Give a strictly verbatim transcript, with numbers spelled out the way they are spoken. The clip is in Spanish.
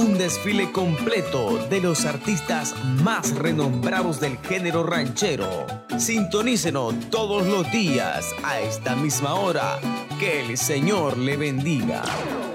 un desfile completo de los artistas más renombrados del género ranchero. Sintonícenos todos los días a esta misma hora. Que el Señor le bendiga.